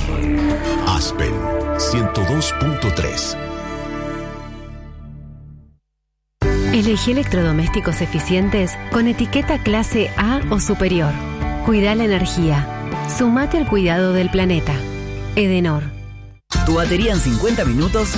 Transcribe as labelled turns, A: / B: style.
A: Aspen 102.3.
B: Elegí electrodomésticos eficientes con etiqueta clase A o superior. Cuida la energía. Sumate al cuidado del planeta. Edenor.
C: Tu batería en 50 minutos